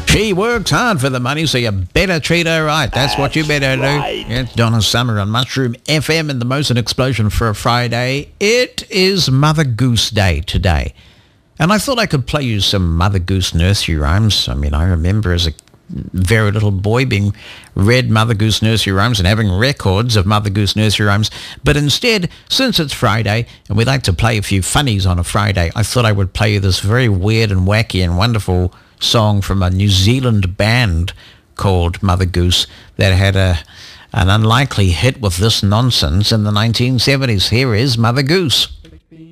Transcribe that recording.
She works hard for the money, so you better treat her right. That's what you better do. It's Donna Summer on Mushroom FM and the Mosen Explosion for a Friday. It is Mother Goose Day today. And I thought I could play you some Mother Goose nursery rhymes. I mean, I remember as a very little boy being read Mother Goose nursery rhymes and having records of Mother Goose nursery rhymes. But instead, since it's Friday and we like to play a few funnies on a Friday, I thought I would play you this very weird and wacky and wonderful song from a New Zealand band called Mother Goose that had an unlikely hit with this nonsense in the 1970s. Here is Mother Goose.